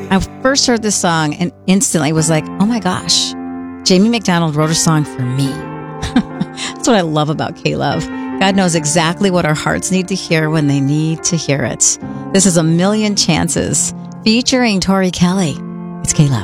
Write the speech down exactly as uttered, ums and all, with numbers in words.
I first heard this song and instantly was like, oh my gosh, Jamie McDonald wrote a song for me. That's what I love about K-Love. God knows exactly what our hearts need to hear when they need to hear it. This is A Million Chances featuring Tori Kelly. It's K-Love.